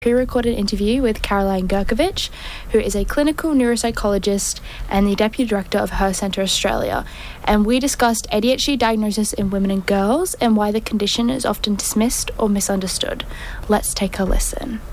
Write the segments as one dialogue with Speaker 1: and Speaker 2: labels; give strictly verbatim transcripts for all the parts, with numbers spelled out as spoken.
Speaker 1: pre-recorded interview with Caroline Gurkovich, who is a clinical neuropsychologist and the Deputy Director of Her Centre Australia, and we discussed A D H D diagnosis in women and girls and why the condition is often dismissed or misunderstood. Let's take a listen.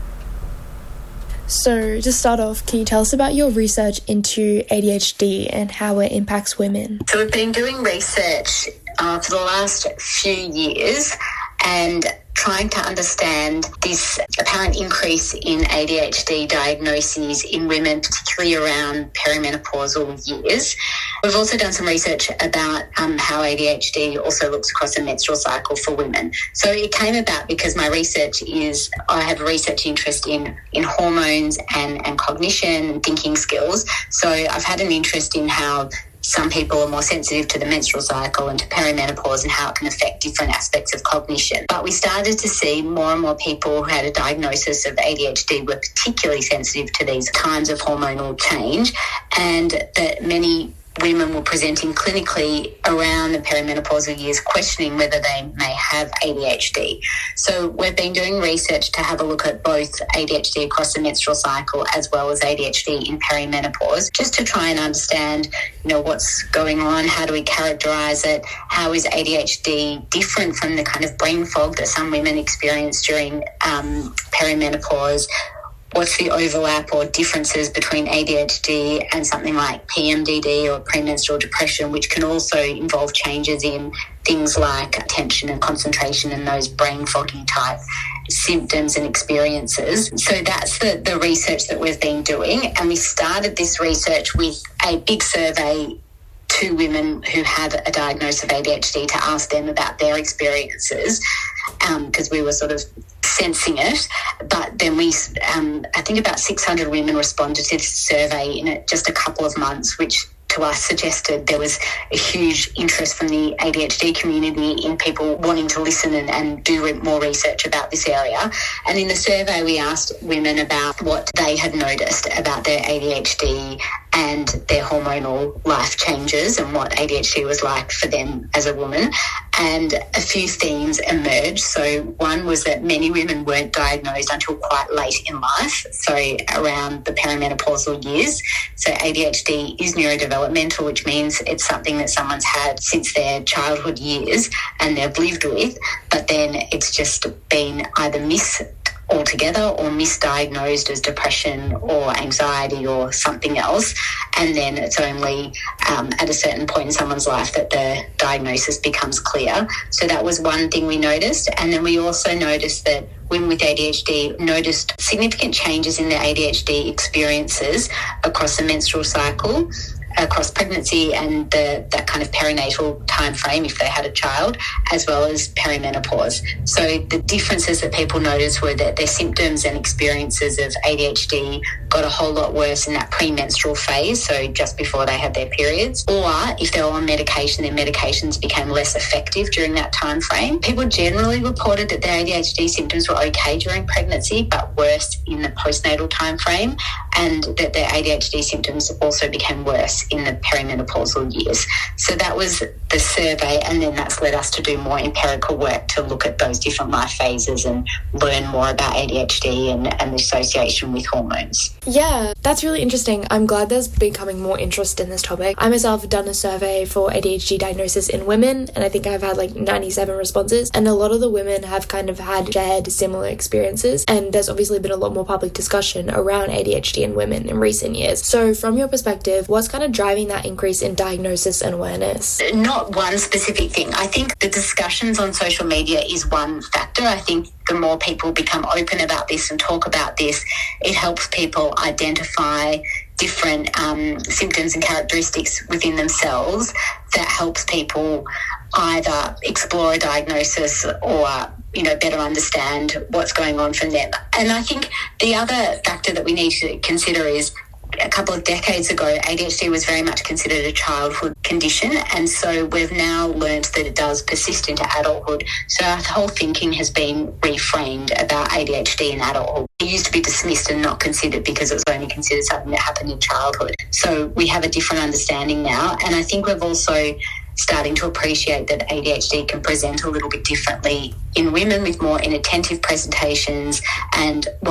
Speaker 1: So, to start off, can you tell us about your research into A D H D and how it impacts women?
Speaker 2: So we've been doing research uh, for the last few years and trying to understand this apparent increase in A D H D diagnoses in women, particularly around perimenopausal years. We've also done some research about um, how A D H D also looks across a menstrual cycle for women. So it came about because my research is, I have a research interest in, in hormones and, and cognition and thinking skills. So I've had an interest in how some people are more sensitive to the menstrual cycle and to perimenopause and how it can affect different aspects of cognition. But we started to see more and more people who had a diagnosis of A D H D were particularly sensitive to these times of hormonal change, and that many women were presenting clinically around the perimenopausal years questioning whether they may have A D H D. So we've been doing research to have a look at both A D H D across the menstrual cycle as well as A D H D in perimenopause, just to try and understand, you know, what's going on, how do we characterise it, how is A D H D different from the kind of brain fog that some women experience during um, perimenopause. What's the overlap or differences between A D H D and something like P M D D or premenstrual depression, which can also involve changes in things like attention and concentration and those brain foggy type symptoms and experiences. So that's the, the research that we've been doing. And we started this research with a big survey to women who have a diagnosis of A D H D to ask them about their experiences, because um, we were sort of sensing it. But then we, um, I think about six hundred women responded to this survey in just a couple of months, which to us suggested there was a huge interest from the A D H D community in people wanting to listen and, and do more research about this area. And in the survey, we asked women about what they had noticed about their A D H D and their hormonal life changes and what A D H D was like for them as a woman. And a few themes emerged. So one was that many women weren't diagnosed until quite late in life, so around the perimenopausal years. So A D H D is neurodevelopmental, which means it's something that someone's had since their childhood years and they've lived with, but then it's just been either missed altogether or misdiagnosed as depression or anxiety or something else, and then it's only um, at a certain point in someone's life that the diagnosis becomes clear. So that was one thing we noticed. And then we also noticed that women with A D H D noticed significant changes in their A D H D experiences across the menstrual cycle, across pregnancy and the, that kind of perinatal time frame if they had a child, as well as perimenopause. So the differences that people noticed were that their symptoms and experiences of A D H D got a whole lot worse in that premenstrual phase, so just before they had their periods, or if they were on medication, their medications became less effective during that time frame. People generally reported that their A D H D symptoms were okay during pregnancy but worse in the postnatal time frame, and that their A D H D symptoms also became worse in the perimenopausal years. So that was the survey, and then that's led us to do more empirical work to look at those different life phases and learn more about A D H D and, and the association with hormones.
Speaker 1: Yeah, that's really interesting. I'm glad there's becoming more interest in this topic. I myself have done a survey for A D H D diagnosis in women, and I think I've had like ninety-seven responses, and a lot of the women have kind of had shared similar experiences, and there's obviously been a lot more public discussion around A D H D in women in recent years. So from your perspective, what's kind of driving that increase in diagnosis and awareness?
Speaker 2: Not one specific thing. I think the discussions on social media is one factor. I think the more people become open about this and talk about this, it helps people identify different um, symptoms and characteristics within themselves that helps people either explore a diagnosis or, you know, better understand what's going on for them. And I think the other factor that we need to consider is a couple of decades ago, A D H D was very much considered a childhood condition, and so we've now learnt that it does persist into adulthood. So our whole thinking has been reframed about A D H D in adulthood. It used to be dismissed and not considered because it was only considered something that happened in childhood. So we have a different understanding now, and I think we've also starting to appreciate that A D H D can present a little bit differently in women with more inattentive presentations, and